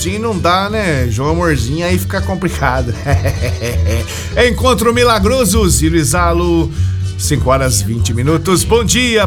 amorzinho não dá, né? João Amorzinho aí fica complicado. Encontro Milagroso, Zilo e Zalo, 5 horas 20 minutos. Bom dia.